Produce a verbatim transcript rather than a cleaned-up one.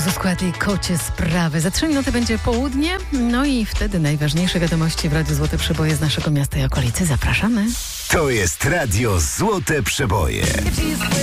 Jezus skład i kocie sprawy. Za trzy minuty będzie południe, no i wtedy najważniejsze wiadomości w Radiu Złote Przeboje z naszego miasta i okolicy. Zapraszamy. To jest Radio Złote Przeboje.